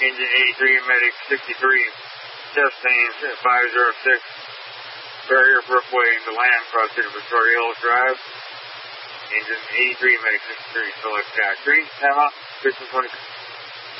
Engine 83, Medic 63, Chef Stains 506, Barrier Brookway to land, cross to Victoria Hills Drive. Engine 83, Medic 63, select Jack 3, time out, 1520.